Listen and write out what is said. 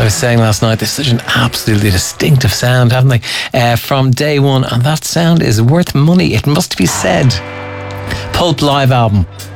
I was saying last night, there's such an absolutely distinctive sound, haven't they? From day one, and that sound is worth money, it must be said. Pulp live album.